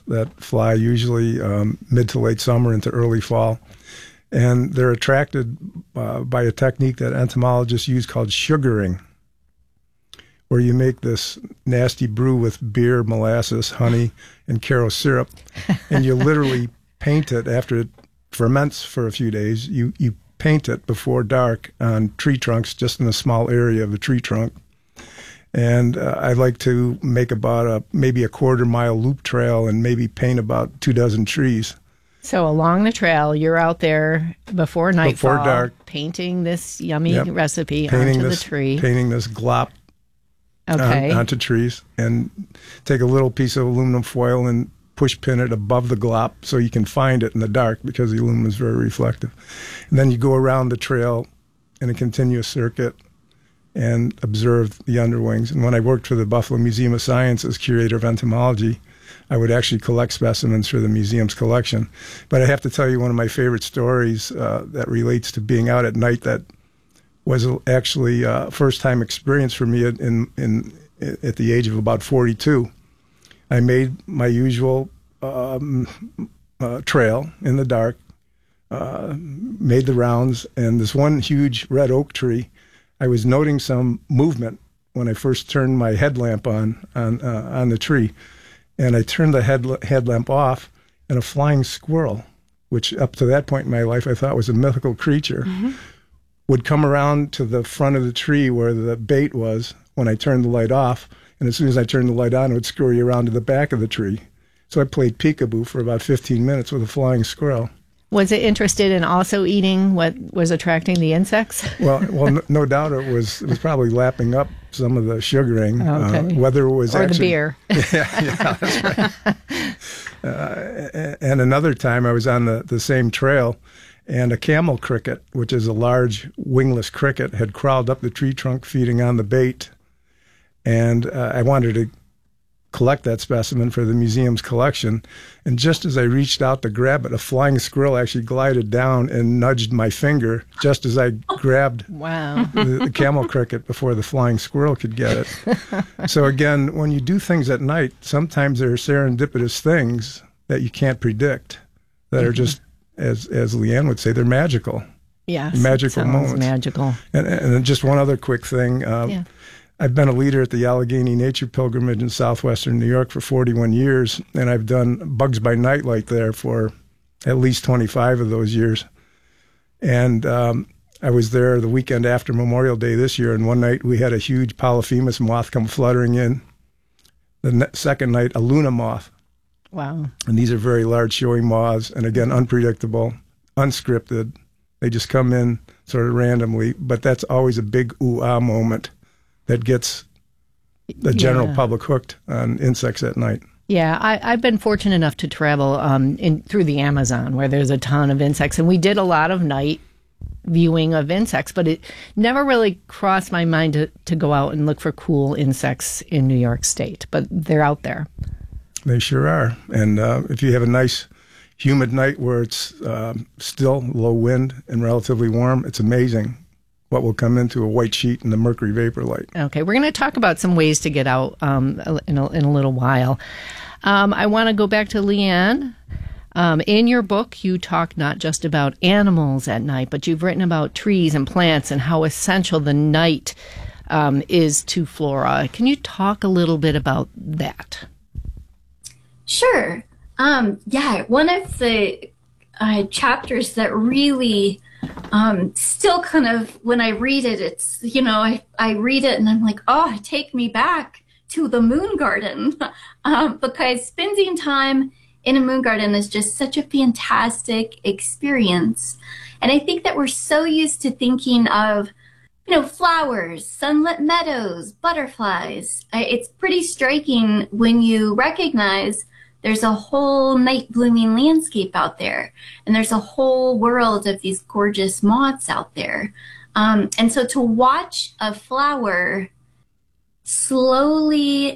that fly usually mid to late summer into early fall. And they're attracted by a technique that entomologists use called sugaring, where you make this nasty brew with beer, molasses, honey, and Karo syrup, and you literally paint it after it ferments for a few days. You paint it before dark on tree trunks, just in a small area of the tree trunk. And I like to make about maybe a quarter-mile loop trail and maybe paint about 24 trees. So along the trail, you're out there before nightfall, before dark, painting this yummy recipe painting onto this, the tree. Painting this glop onto trees, and take a little piece of aluminum foil and push pin it above the glop so you can find it in the dark because the aluminum is very reflective. And then you go around the trail in a continuous circuit and observe the underwings. And when I worked for the Buffalo Museum of Science as curator of entomology, I would actually collect specimens for the museum's collection. But I have to tell you one of my favorite stories that relates to being out at night that was actually a first-time experience for me at the age of about 42. I made my usual trail in the dark, made the rounds, and this one huge red oak tree, I was noting some movement when I first turned my headlamp on the tree. And I turned the headlamp off, and a flying squirrel, which up to that point in my life I thought was a mythical creature, would come around to the front of the tree where the bait was when I turned the light off. And as soon as I turned the light on, it would scurry around to the back of the tree. So I played peekaboo for about 15 minutes with a flying squirrel. Was it interested in also eating what was attracting the insects? Well, no doubt it was probably lapping up some of the sugaring. Okay. Whether it was or the beer. Yeah, that's right. And another time I was on the same trail, and a camel cricket, which is a large wingless cricket, had crawled up the tree trunk feeding on the bait. And I wanted to collect that specimen for the museum's collection. And just as I reached out to grab it, a flying squirrel actually glided down and nudged my finger just as I grabbed the camel cricket before the flying squirrel could get it. So again, when you do things at night, sometimes there are serendipitous things that you can't predict that are just, as Leanne would say, they're magical. Yes, magical moments. Magical. And then just one other quick thing. I've been a leader at the Allegheny Nature Pilgrimage in southwestern New York for 41 years, and I've done Bugs by Nightlight there for at least 25 of those years. And I was there the weekend after Memorial Day this year, and one night we had a huge Polyphemus moth come fluttering in. The second night, a Luna moth. Wow. And these are very large showing moths, and again, unpredictable, unscripted. They just come in sort of randomly, but that's always a big ooh-ah moment that gets the general public hooked on insects at night. Yeah, I've been fortunate enough to travel through the Amazon where there's a ton of insects, and we did a lot of night viewing of insects, but it never really crossed my mind to go out and look for cool insects in New York State, but they're out there. They sure are. And if you have a nice humid night where it's still low wind and relatively warm, it's amazing what will come into a white sheet in the mercury vapor light. Okay, we're going to talk about some ways to get out in a little while. I want to go back to Leanne. In your book, you talk not just about animals at night, but you've written about trees and plants and how essential the night is to flora. Can you talk a little bit about that? Sure. One of the chapters that really still kind of, when I read it, it's, I read it and I'm like, oh, take me back to the moon garden, because spending time in a moon garden is just such a fantastic experience. And I think that we're so used to thinking of, flowers, sunlit meadows, butterflies. It's pretty striking when you recognize there's a whole night blooming landscape out there, and there's a whole world of these gorgeous moths out there. And so to watch a flower slowly,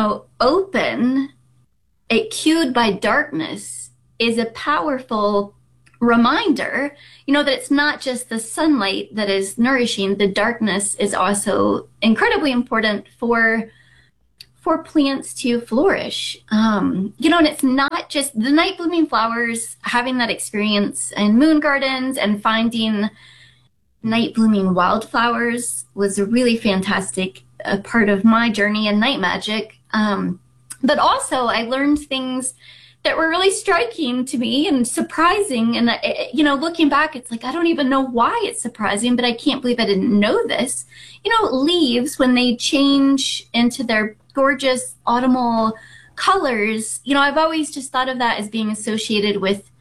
open, it cued by darkness, is a powerful reminder, that it's not just the sunlight that is nourishing. The darkness is also incredibly important for for plants to flourish. And it's not just the night blooming flowers, having that experience in moon gardens and finding night blooming wildflowers was a really fantastic part of my journey in night magic. But also I learned things that were really striking to me and surprising. And, looking back, it's like, I don't even know why it's surprising, but I can't believe I didn't know this. Leaves, when they change into their gorgeous autumnal colors, I've always just thought of that as being associated with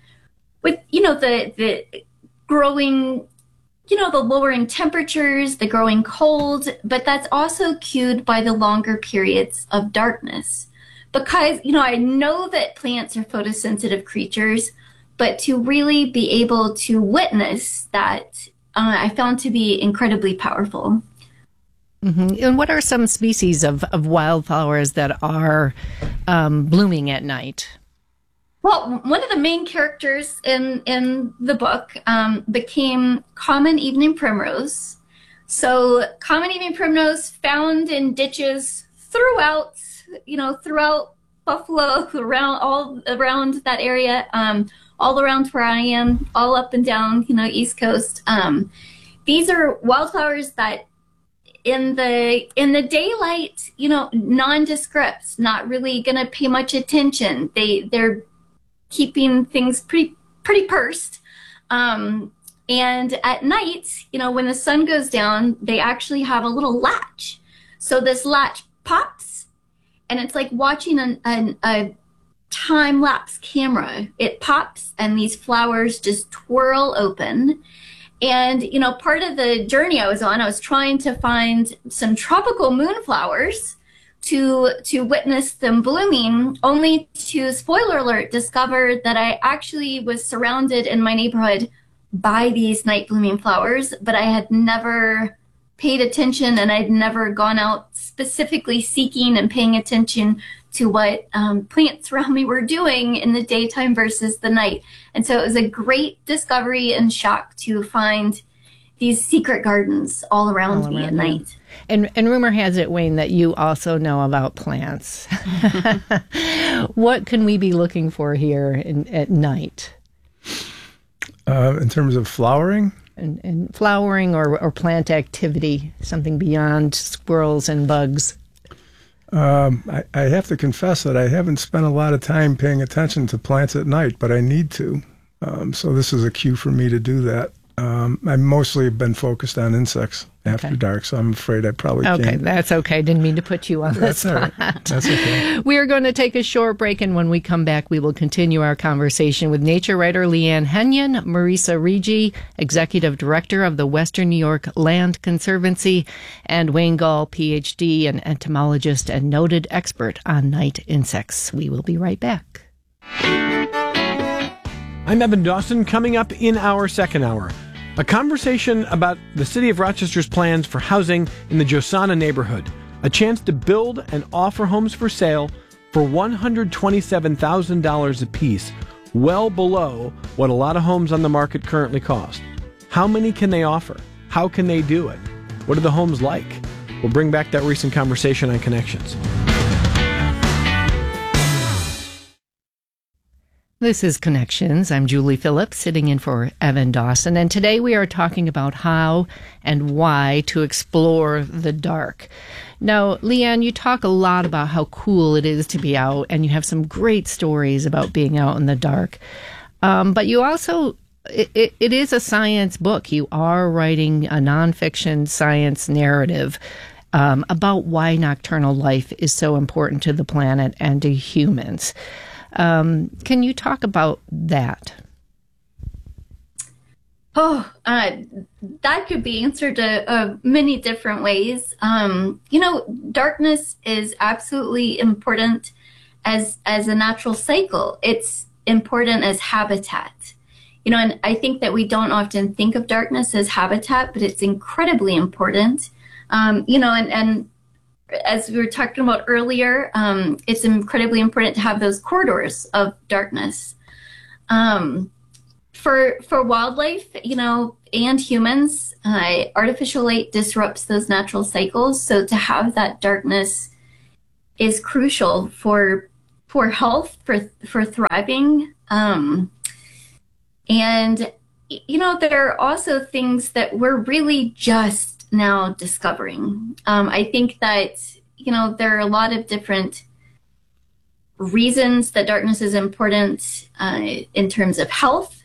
the growing, the lowering temperatures, the growing cold, but that's also cued by the longer periods of darkness. Because, I know that plants are photosensitive creatures, but to really be able to witness that, I found to be incredibly powerful. Mm-hmm. And what are some species of wildflowers that are blooming at night? Well, one of the main characters in the book became common evening primrose. So common evening primrose found in ditches throughout Buffalo, all around that area, all around where I am, all up and down, East Coast. These are wildflowers that in the daylight, nondescript, not really going to pay much attention. They're keeping things pretty pursed. And at night, when the sun goes down, they actually have a little latch. So this latch pops, and it's like watching a time-lapse camera. It pops, and these flowers just twirl open. And, part of the journey I was on, I was trying to find some tropical moonflowers to witness them blooming, only to, spoiler alert, discover that I actually was surrounded in my neighborhood by these night blooming flowers, but I had never paid attention, and I'd never gone out specifically seeking and paying attention to what plants around me were doing in the daytime versus the night. And so it was a great discovery and shock to find these secret gardens all around me at night. And rumor has it, Wayne, that you also know about plants. What can we be looking for here at night? In terms of flowering? And flowering or plant activity, something beyond squirrels and bugs. I have to confess that I haven't spent a lot of time paying attention to plants at night, but I need to. So this is a cue for me to do that. I mostly have been focused on insects after dark, so I'm afraid I probably can't. Okay, that's okay. Didn't mean to put you on the spot. All right. That's okay. We are going to take a short break, and when we come back, we will continue our conversation with nature writer Leanne Henyon, Marisa Rigi, Executive Director of the Western New York Land Conservancy, and Wayne Gall, Ph.D., an entomologist and noted expert on night insects. We will be right back. I'm Evan Dawson. Coming up in our second hour, a conversation about the city of Rochester's plans for housing in the Josana neighborhood. A chance to build and offer homes for sale for $127,000 apiece, well below what a lot of homes on the market currently cost. How many can they offer? How can they do it? What are the homes like? We'll bring back that recent conversation on Connections. This is Connections. I'm Julie Phillips, sitting in for Evan Dawson, and today we are talking about how and why to explore the dark. Now, Leanne, you talk a lot about how cool it is to be out, and you have some great stories about being out in the dark. But you also, it is a science book. You are writing a nonfiction science narrative about why nocturnal life is so important to the planet and to humans. Can you talk about that? That could be answered many different ways. Darkness is absolutely important as a natural cycle. It's important as habitat. And I think that we don't often think of darkness as habitat, but it's incredibly important. And as we were talking about earlier, it's incredibly important to have those corridors of darkness. For wildlife, and humans, artificial light disrupts those natural cycles. So to have that darkness is crucial for health, for thriving. And, there are also things that we're really just now discovering. I think that, there are a lot of different reasons that darkness is important in terms of health,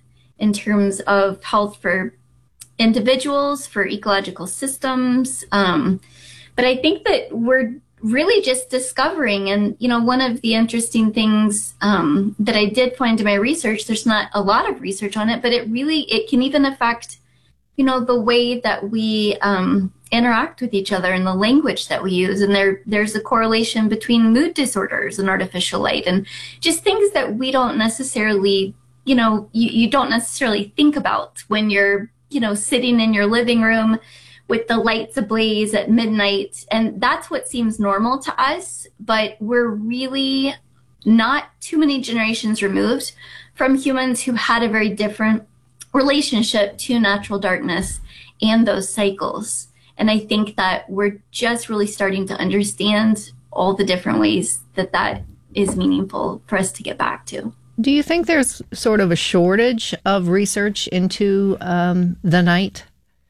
for individuals, for ecological systems. But I think that we're really just discovering. And, one of the interesting things that I did find in my research, there's not a lot of research on it, but it can even affect, the way that we interact with each other and the language that we use. And there's a correlation between mood disorders and artificial light and just things that we don't necessarily, you don't necessarily think about when you're, sitting in your living room with the lights ablaze at midnight. And that's what seems normal to us, but we're really not too many generations removed from humans who had a very different relationship to natural darkness and those cycles. And I think that we're just really starting to understand all the different ways that is meaningful for us to get back to. Do you think there's sort of a shortage of research into the night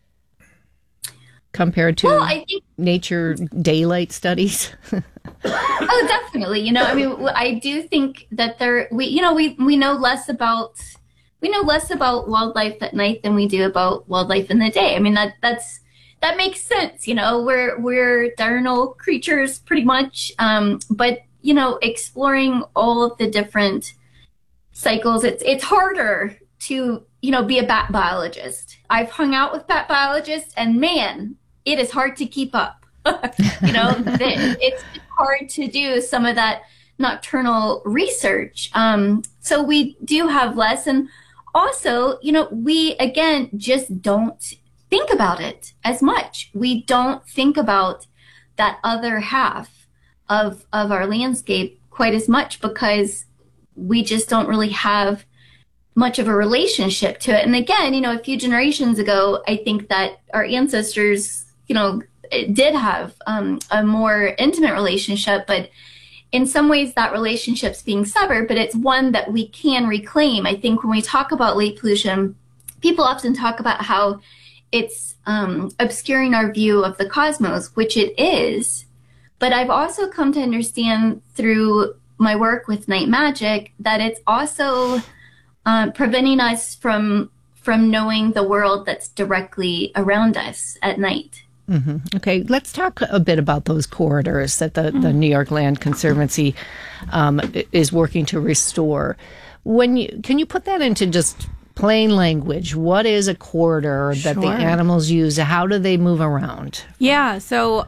compared to I think nature daylight studies? Oh, definitely. I do think that we know less about wildlife at night than we do about wildlife in the day. I mean, that makes sense. We're diurnal creatures pretty much. But exploring all of the different cycles, it's harder to, be a bat biologist. I've hung out with bat biologists and man, it is hard to keep up. It's hard to do some of that nocturnal research. So we do have less. And also, we, again, just don't think about it as much. We don't think about that other half of our landscape quite as much because we just don't really have much of a relationship to it. And again, a few generations ago, I think that our ancestors, did have a more intimate relationship, but in some ways that relationship's being severed, but it's one that we can reclaim. I think when we talk about light pollution, people often talk about how it's obscuring our view of the cosmos, which it is. But I've also come to understand through my work with night magic that it's also preventing us from knowing the world that's directly around us at night. Mm-hmm. Okay, let's talk a bit about those corridors that the New York Land Conservancy is working to restore. Can you put that into just plain language? What is a corridor that the animals use? How do they move around? Yeah, so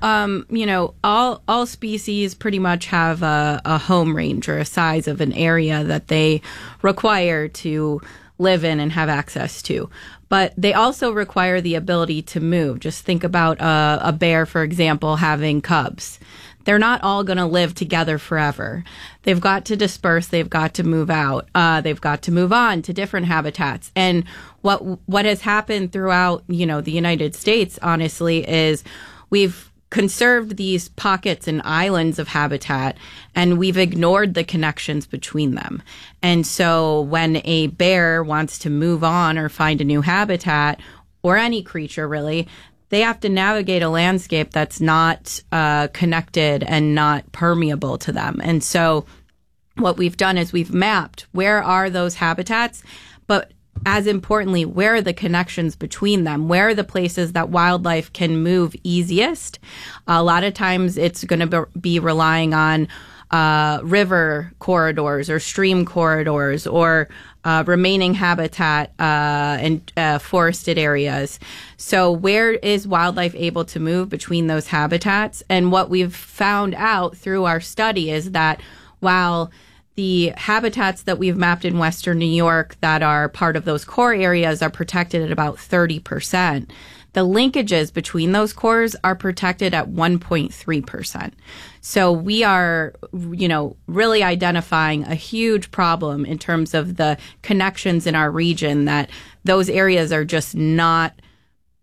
all species pretty much have a home range or a size of an area that they require to live in and have access to. But they also require the ability to move. Just think about a bear, for example, having cubs. They're not all going to live together forever. They've got to disperse. They've got to move out. They've got to move on to different habitats. And what has happened throughout, the United States, honestly, is we've conserved these pockets and islands of habitat, and we've ignored the connections between them. And so when a bear wants to move on or find a new habitat, or any creature really, they have to navigate a landscape that's not connected and not permeable to them. And so what we've done is we've mapped where are those habitats, but as importantly, where are the connections between them? Where are the places that wildlife can move easiest? A lot of times it's going to be relying on river corridors or stream corridors or remaining habitat and forested areas. So where is wildlife able to move between those habitats? And what we've found out through our study is that while the habitats that we've mapped in Western New York that are part of those core areas are protected at about 30%. The linkages between those cores are protected at 1.3%. So we are, really identifying a huge problem in terms of the connections in our region, that those areas are just not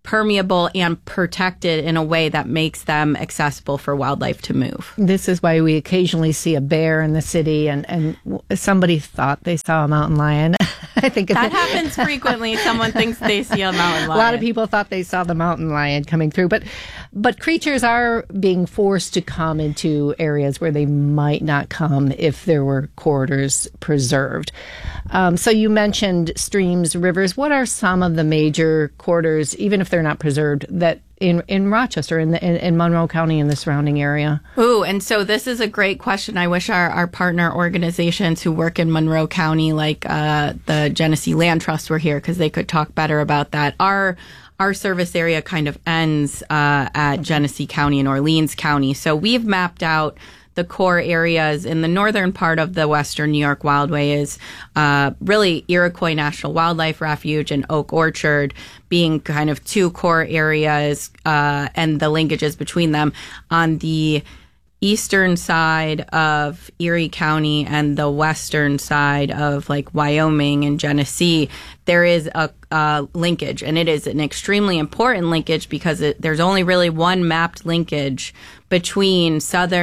permeable and protected in a way that makes them accessible for wildlife to move. This is why we occasionally see a bear in the city, and somebody thought they saw a mountain lion. I think that happens frequently. Someone thinks they see a mountain lion. A lot of people thought they saw the mountain lion coming through, but creatures are being forced to come into areas where they might not come if there were corridors preserved. So you mentioned streams, rivers. What are some of the major corridors, even if they're not preserved, that in Rochester, in Monroe County and the surrounding area? Ooh, and so this is a great question. I wish our partner organizations who work in Monroe County, like the Genesee Land Trust, were here, because they could talk better about that. Our service area kind of ends at Genesee County and Orleans County. So we've mapped out the core areas in the northern part of the Western New York Wildway is really Iroquois National Wildlife Refuge and Oak Orchard being kind of two core areas and the linkages between them. On the eastern side of Erie County and the western side of like Wyoming and Genesee, there is a linkage, and it is an extremely important linkage because there's only really one mapped linkage between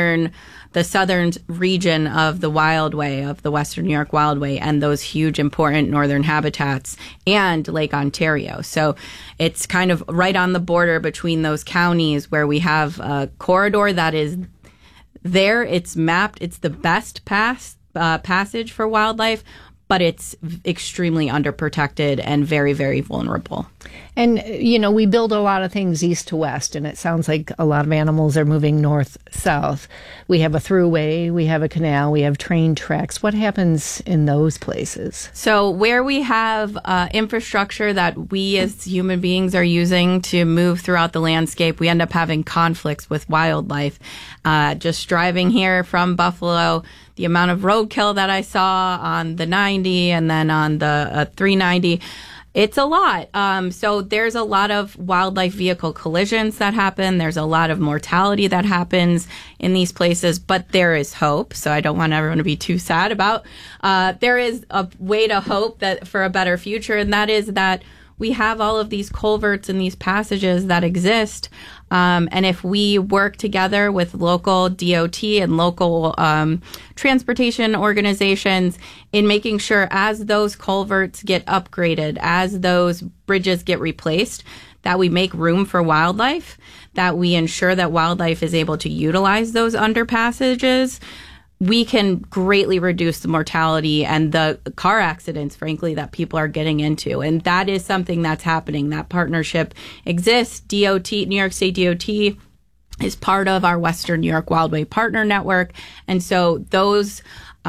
the southern region of the Wildway, of the Western New York Wildway, and those huge important northern habitats and Lake Ontario. So it's kind of right on the border between those counties where we have a corridor that is there. It's mapped. It's the best passage for wildlife, but it's extremely underprotected and very, very vulnerable. And, we build a lot of things east to west, and it sounds like a lot of animals are moving north-south. We have a thruway, we have a canal, we have train tracks. What happens in those places? So where we have infrastructure that we as human beings are using to move throughout the landscape, we end up having conflicts with wildlife. Just driving here from Buffalo, the amount of roadkill that I saw on the 90 and then on the 390, it's a lot. So there's a lot of wildlife vehicle collisions that happen. There's a lot of mortality that happens in these places, but there is hope. So I don't want everyone to be too sad about. There is a way to hope that for a better future, and that is that we have all of these culverts and these passages that exist. And if we work together with local DOT and local transportation organizations in making sure as those culverts get upgraded, as those bridges get replaced, that we make room for wildlife, that we ensure that wildlife is able to utilize those underpassages, we can greatly reduce the mortality and the car accidents, frankly, that people are getting into. And that is something that's happening. That partnership exists. DOT, New York State DOT, is part of our Western New York Wildway Partner Network. And so those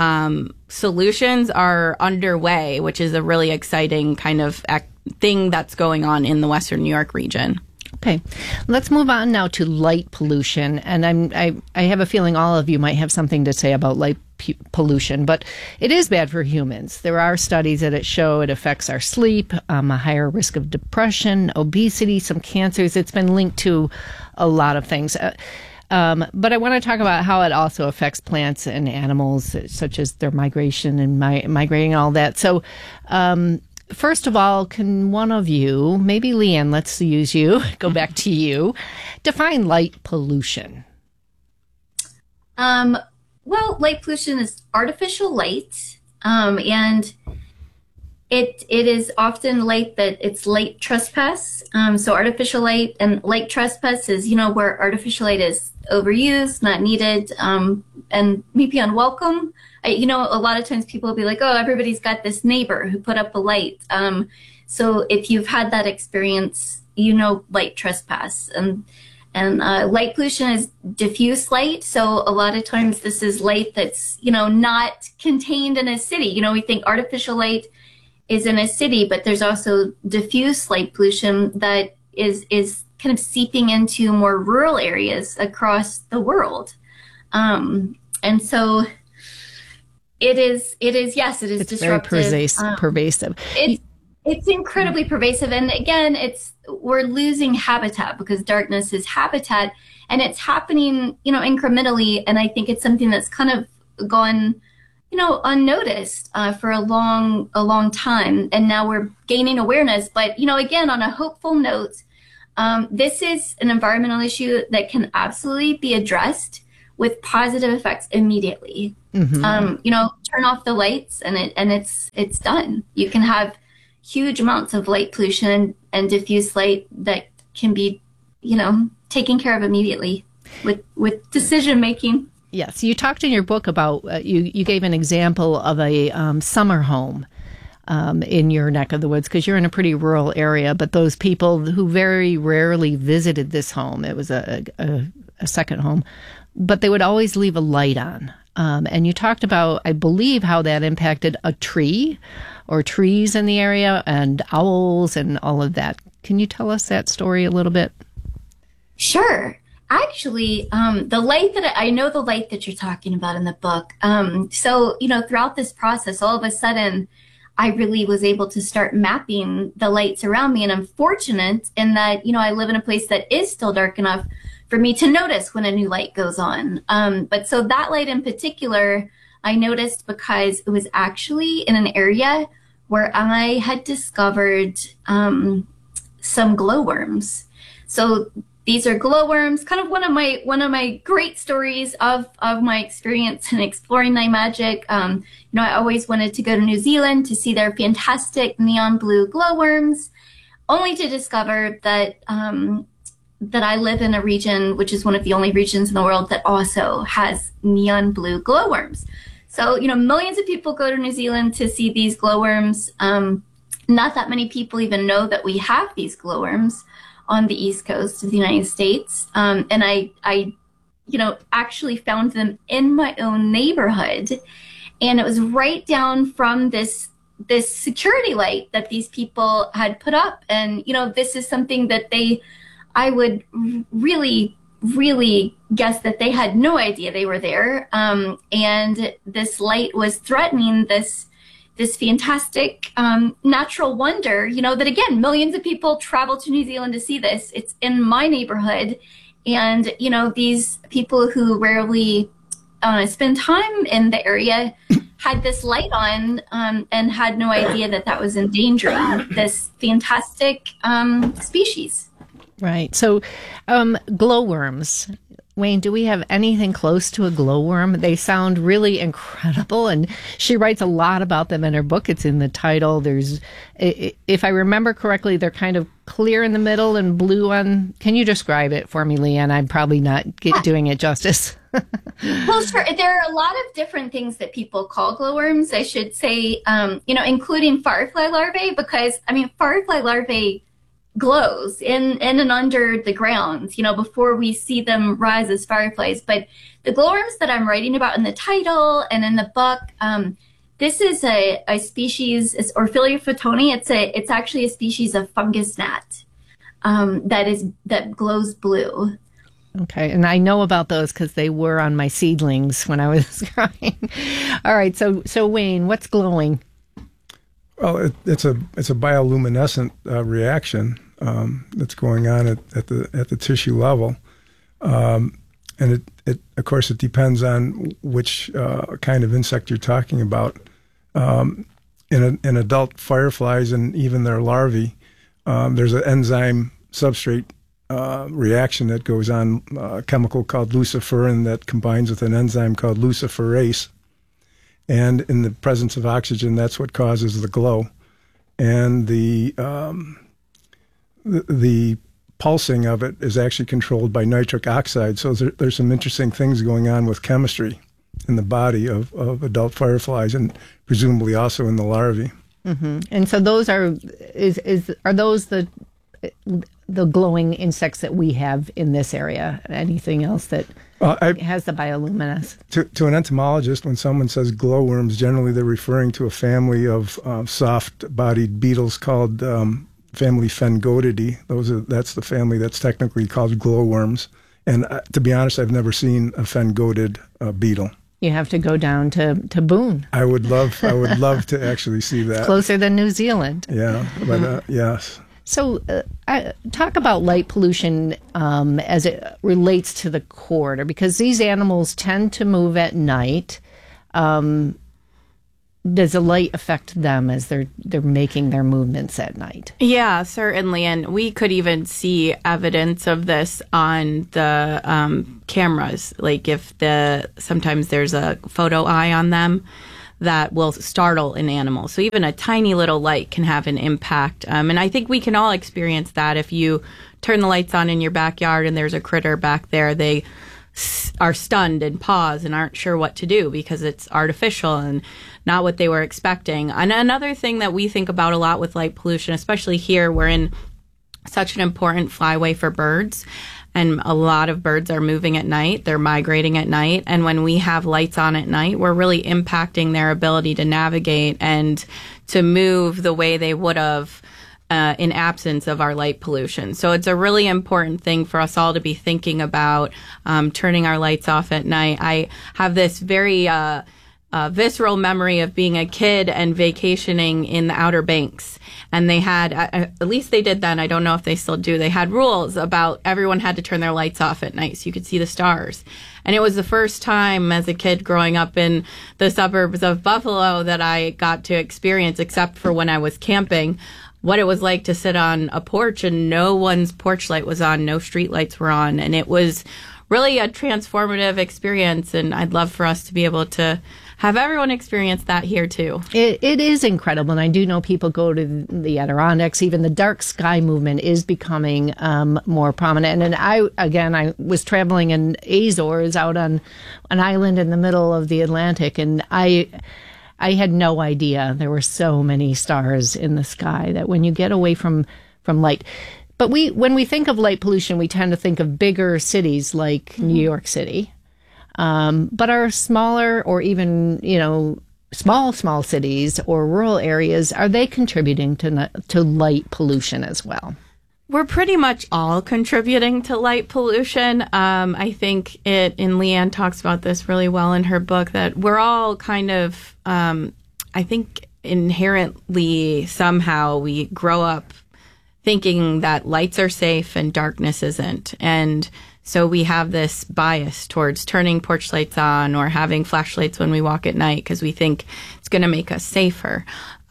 solutions are underway, which is a really exciting kind of thing that's going on in the Western New York region. Okay, let's move on now to light pollution. And I have a feeling all of you might have something to say about light pollution, but it is bad for humans. There are studies that show it affects our sleep, a higher risk of depression, obesity, some cancers. It's been linked to a lot of things. But I want to talk about how it also affects plants and animals, such as their migration and migrating and all that. So, first of all, can one of you, maybe Leanne, let's use you, go back to you, define light pollution? Well, light pollution is artificial light, and it is often light it's light trespass. So artificial light and light trespass is, where artificial light is overused, not needed, and maybe unwelcome. A lot of times people will be like, oh, everybody's got this neighbor who put up a light. So if you've had that experience, light trespass. And light pollution is diffuse light. So a lot of times this is light that's, not contained in a city. We think artificial light is in a city, but there's also diffuse light pollution that is kind of seeping into more rural areas across the world. And so it is disruptive. Very pervasive. It's incredibly pervasive. And again, we're losing habitat because darkness is habitat, and it's happening, incrementally. And I think it's something that's kind of gone, unnoticed for a long time. And now we're gaining awareness. But, again, on a hopeful note, This is an environmental issue that can absolutely be addressed with positive effects immediately. Turn off the lights and it's done. You can have huge amounts of light pollution and diffuse light that can be, taken care of immediately with decision making. Yes, you talked in your book about, you gave an example of a summer home in your neck of the woods, because you're in a pretty rural area, but those people who very rarely visited this home, it was a second home, but they would always leave a light on. And you talked about, I believe, how that impacted a tree or trees in the area and owls and all of that. Can you tell us that story a little bit? Sure. Actually, the light the light that you're talking about in the book. So, throughout this process, all of a sudden, I really was able to start mapping the lights around me. And I'm fortunate in that, I live in a place that is still dark enough for me to notice when a new light goes on. But so that light in particular, I noticed because it was actually in an area where I had discovered some glowworms. So these are glowworms, kind of one of my great stories of my experience in exploring night magic. I always wanted to go to New Zealand to see their fantastic neon blue glowworms, only to discover that that I live in a region which is one of the only regions in the world that also has neon blue glowworms. So, millions of people go to New Zealand to see these glowworms. Not that many people even know that we have these glowworms on the East Coast of the United States. And I actually found them in my own neighborhood. And it was right down from this security light that these people had put up. And, this is something that I would really, really guess that they had no idea they were there. And this light was threatening this fantastic natural wonder, that again, millions of people travel to New Zealand to see this. It's in my neighborhood. And, these people who rarely spend time in the area had this light on and had no idea that was endangering this fantastic species. Right. So glowworms. Wayne, do we have anything close to a glowworm? They sound really incredible, and she writes a lot about them in her book. It's in the title. There's, if I remember correctly, they're kind of clear in the middle and blue on. Can you describe it for me, Leanne? I'm probably not doing it justice. Well, sure. There are a lot of different things that people call glowworms, I should say, including firefly larvae, because, firefly larvae glows in and under the ground, before we see them rise as fireflies. But the glowworms that I'm writing about in the title and in the book, this is a species, it's Orphelia photoni. It's actually a species of fungus gnat that glows blue. Okay, and I know about those because they were on my seedlings when I was growing. All right, so Wayne, what's glowing? Well, it's a bioluminescent reaction that's going on at the tissue level, and it of course it depends on which kind of insect you're talking about. In adult fireflies and even their larvae, there's an enzyme substrate reaction that goes on, a chemical called luciferin that combines with an enzyme called luciferase. And in the presence of oxygen, that's what causes the glow. And the pulsing of it is actually controlled by nitric oxide. So there's some interesting things going on with chemistry in the body of adult fireflies, and presumably also in the larvae. Mm-hmm. And so those are those the glowing insects that we have in this area? Anything else that has the bioluminescence? To an entomologist, when someone says glowworms, generally they're referring to a family of soft-bodied beetles called family Phengodidae. That's the family that's technically called glowworms. And to be honest, I've never seen a Phengodid beetle. You have to go down to Boone. I would love to actually see that. It's closer than New Zealand. Yeah, but yes. So talk about light pollution as it relates to the corridor, because these animals tend to move at night. does the light affect them as they're making their movements at night? Yeah, certainly. And we could even see evidence of this on the cameras. Like if sometimes there's a photo eye on them that will startle an animal. So even a tiny little light can have an impact. And I think we can all experience that. If you turn the lights on in your backyard and there's a critter back there, they are stunned and pause and aren't sure what to do because it's artificial and not what they were expecting. And another thing that we think about a lot with light pollution, especially here, we're in such an important flyway for birds. And a lot of birds are moving at night. They're migrating at night. And when we have lights on at night, we're really impacting their ability to navigate and to move the way they would have in absence of our light pollution. So it's a really important thing for us all to be thinking about turning our lights off at night. I have this very visceral memory of being a kid and vacationing in the Outer Banks. And they had, at least they did then, I don't know if they still do, they had rules about everyone had to turn their lights off at night so you could see the stars. And it was the first time as a kid growing up in the suburbs of Buffalo that I got to experience, except for when I was camping, what it was like to sit on a porch and no one's porch light was on, no street lights were on. And it was really a transformative experience. And I'd love for us to be able to have everyone experience that here too. It is incredible. And I do know people go to the Adirondacks. Even the dark sky movement is becoming more prominent. And I was traveling in Azores out on an island in the middle of the Atlantic. And I had no idea there were so many stars in the sky that when you get away from light. But when we think of light pollution, we tend to think of bigger cities like New York City. But our smaller or even, small cities or rural areas, are they contributing to light pollution as well? We're pretty much all contributing to light pollution. I think Leanne talks about this really well in her book, that we're all kind of, I think inherently somehow we grow up thinking that lights are safe and darkness isn't. And so we have this bias towards turning porch lights on or having flashlights when we walk at night because we think it's going to make us safer.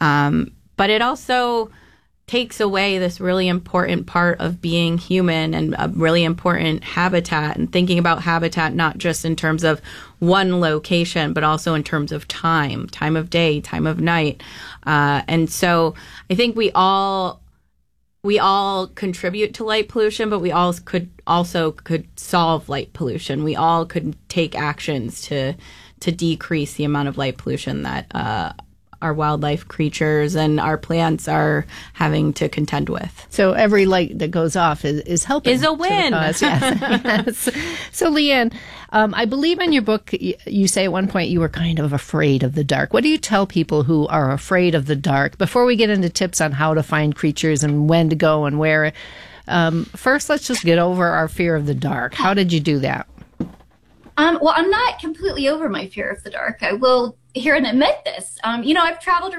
But it also takes away this really important part of being human and a really important habitat, and thinking about habitat not just in terms of one location, but also in terms of time of day, time of night. And so I think we all contribute to light pollution, but we all could solve light pollution. We all could take actions to decrease the amount of light pollution that our wildlife creatures and our plants are having to contend with. So every light that goes off is helping. Is a win. Yes. Yes. So Leanne, I believe in your book you say at one point you were kind of afraid of the dark. What do you tell people who are afraid of the dark? Before we get into tips on how to find creatures and when to go and where, first let's just get over our fear of the dark. How did you do that? Well, I'm not completely over my fear of the dark. I will here and admit this. I've traveled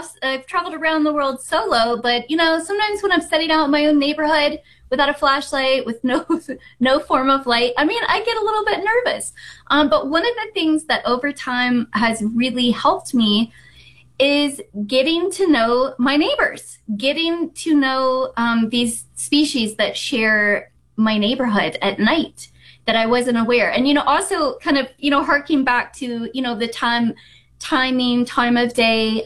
around the world solo, but sometimes when I'm setting out in my own neighborhood without a flashlight, with no form of light, I get a little bit nervous. But one of the things that over time has really helped me is getting to know my neighbors, getting to know these species that share my neighborhood at night that I wasn't aware. And, also kind of, harking back to, the time of day,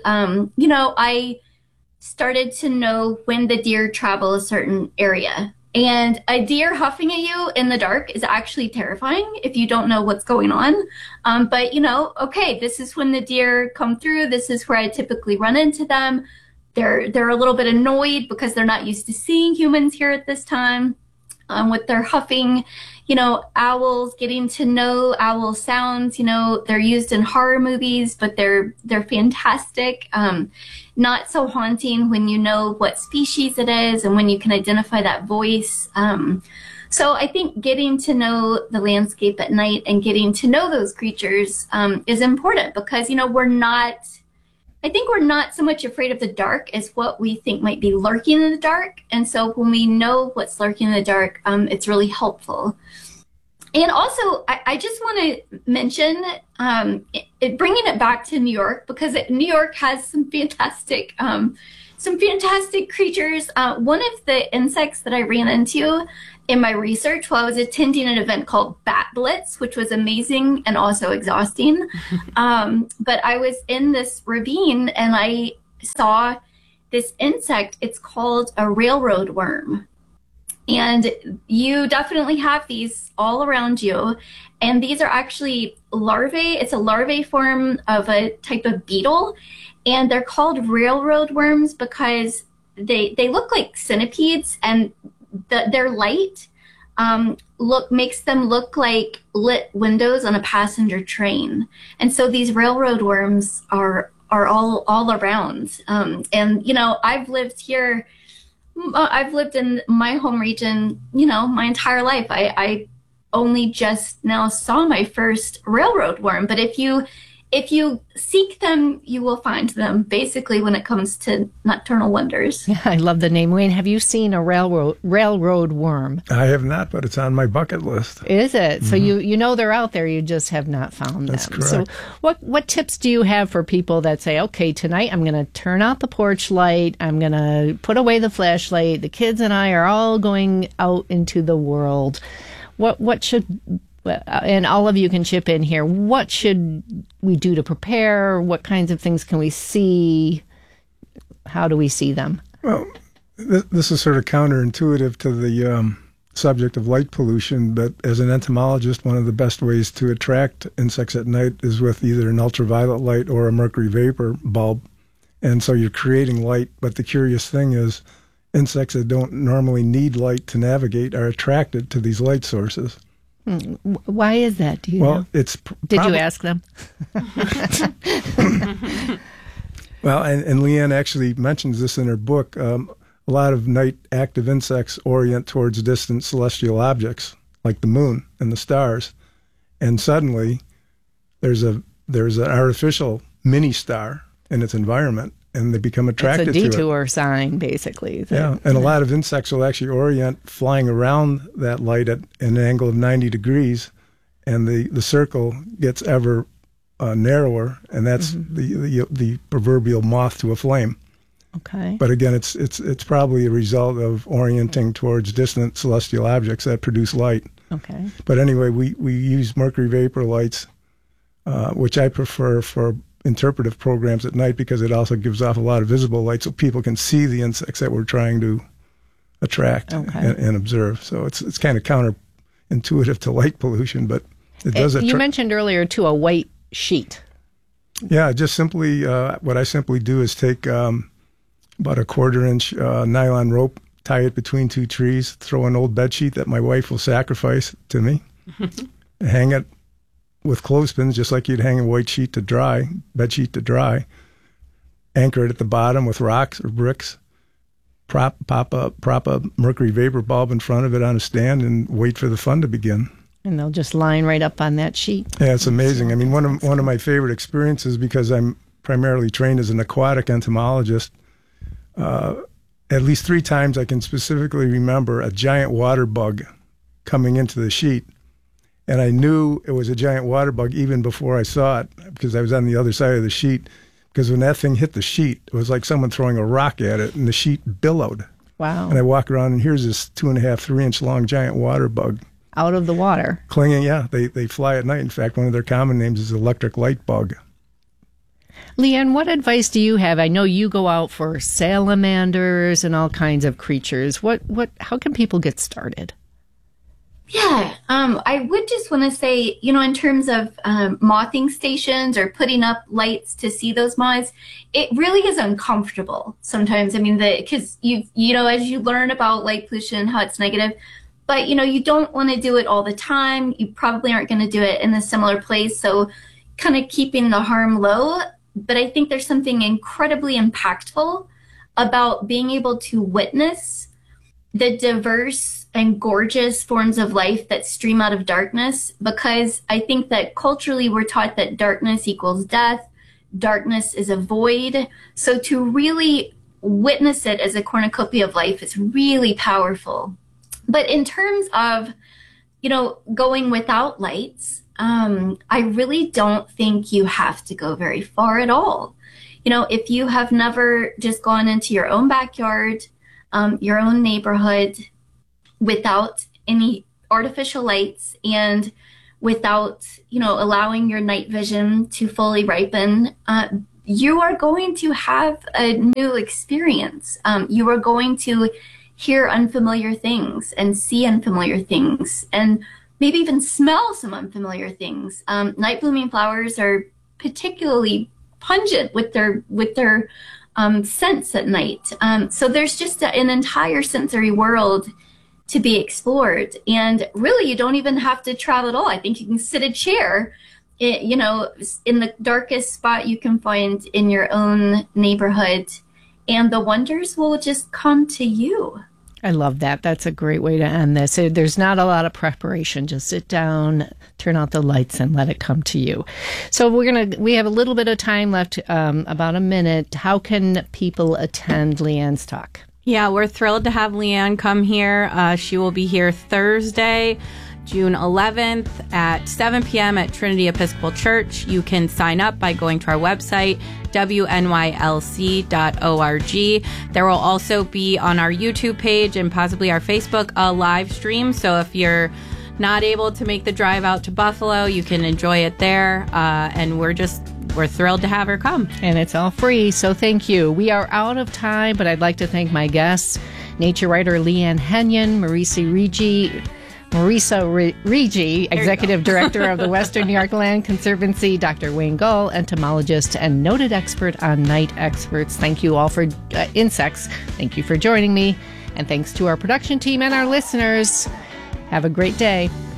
I started to know when the deer travel a certain area. And a deer huffing at you in the dark is actually terrifying if you don't know what's going on. But, okay, this is when the deer come through. This is where I typically run into them. They're a little bit annoyed because they're not used to seeing humans here at this time. With their huffing, owls, getting to know owl sounds, they're used in horror movies, but they're fantastic. Not so haunting when you know what species it is and when you can identify that voice. So I think getting to know the landscape at night and getting to know those creatures is important because, I think we're not so much afraid of the dark as what we think might be lurking in the dark. And so when we know what's lurking in the dark, it's really helpful. And also, I just want to mention, bringing it back to New York, because New York has some fantastic creatures. One of the insects that I ran into in my research while I was attending an event called Bat Blitz, which was amazing and also exhausting. But I was in this ravine and I saw this insect. It's called a railroad worm. And you definitely have these all around you. And these are actually larvae. It's a larvae form of a type of beetle. And they're called railroad worms because they look like centipedes, and their light makes them look like lit windows on a passenger train. And so these railroad worms are all around. And, you know, I've lived here. I've lived in my home region, you know, my entire life. I only just now saw my first railroad worm. But if you seek them, you will find them, basically, when it comes to nocturnal wonders. Yeah, I love the name. Wayne, have you seen a railroad worm? I have not, but it's on my bucket list. Is it? Mm-hmm. So you know they're out there, you just have not found That's them. Correct. So what tips do you have for people that say, okay, tonight I'm going to turn out the porch light, I'm going to put away the flashlight, the kids and I are all going out into the world. What should... and all of you can chip in here. What should we do to prepare? What kinds of things can we see? How do we see them? Well, this is sort of counterintuitive to the subject of light pollution, but as an entomologist, one of the best ways to attract insects at night is with either an ultraviolet light or a mercury vapor bulb. And so you're creating light, but the curious thing is insects that don't normally need light to navigate are attracted to these light sources. Why is that? Do you know? It's Did you ask them? Well, and Leanne actually mentions this in her book. A lot of night active insects orient towards distant celestial objects like the moon and the stars, and suddenly there's an artificial mini star in its environment, and they become attracted to it. It's a detour sign, basically. Yeah, and a lot of insects will actually orient flying around that light at an angle of 90 degrees, and the circle gets ever narrower, and that's the proverbial moth to a flame. Okay. But again, it's probably a result of orienting towards distant celestial objects that produce light. Okay. But anyway, we use mercury vapor lights, which I prefer for interpretive programs at night because it also gives off a lot of visible light so people can see the insects that we're trying to attract and observe. So it's kind of counterintuitive to light pollution, but it does You mentioned earlier, too, a white sheet. Yeah, just simply, what I simply do is take about a 1/4-inch nylon rope, tie it between two trees, throw an old bed sheet that my wife will sacrifice to me, hang it with clothespins, just like you'd hang a white sheet to dry, bed sheet to dry, anchor it at the bottom with rocks or bricks, prop a mercury vapor bulb in front of it on a stand, and wait for the fun to begin. And they'll just line right up on that sheet. Yeah, it's amazing. I mean, one of my favorite experiences, because I'm primarily trained as an aquatic entomologist, at least 3 times I can specifically remember a giant water bug coming into the sheet. And I knew it was a giant water bug even before I saw it because I was on the other side of the sheet. Because when that thing hit the sheet, it was like someone throwing a rock at it, and the sheet billowed. Wow. And I walk around, and here's this 2.5, 3-inch long giant water bug. Out of the water. Clinging, yeah. They fly at night. In fact, one of their common names is electric light bug. Leanne, what advice do you have? I know you go out for salamanders and all kinds of creatures. How can people get started? Yeah, I would just want to say, in terms of mothing stations or putting up lights to see those moths, it really is uncomfortable sometimes. I mean, because as you learn about light pollution, how it's negative, but you don't want to do it all the time. You probably aren't going to do it in a similar place. So kind of keeping the harm low. But I think there's something incredibly impactful about being able to witness the diverse and gorgeous forms of life that stream out of darkness, because I think that culturally we're taught that darkness equals death, darkness is a void. So to really witness it as a cornucopia of life is really powerful. But in terms of going without lights, I really don't think you have to go very far at all. If you have never just gone into your own backyard, your own neighborhood without any artificial lights and without, allowing your night vision to fully ripen, you are going to have a new experience. You are going to hear unfamiliar things and see unfamiliar things and maybe even smell some unfamiliar things. Night blooming flowers are particularly pungent with their scents at night. So there's just an entire sensory world to be explored. And really, you don't even have to travel at all. I think you can sit a chair, in the darkest spot you can find in your own neighborhood, and the wonders will just come to you. I love that. That's a great way to end this. There's not a lot of preparation. Just sit down, turn out the lights, and let it come to you. So we have a little bit of time left, about a minute. How can people attend Leanne's talk? Yeah, we're thrilled to have Leanne come here. She will be here Thursday, June 11th at 7 p.m. at Trinity Episcopal Church. You can sign up by going to our website, WNYLC.org. There will also be on our YouTube page and possibly our Facebook a live stream. So if you're not able to make the drive out to Buffalo, you can enjoy it there. And we're thrilled to have her come. And it's all free, so thank you. We are out of time, but I'd like to thank my guests, nature writer Leanne Henyon, Marisa Rigi, Executive Director of the Western New York Land Conservancy, Dr. Wayne Gull, entomologist and noted expert on night experts. Thank you all for insects. Thank you for joining me. And thanks to our production team and our listeners. Have a great day.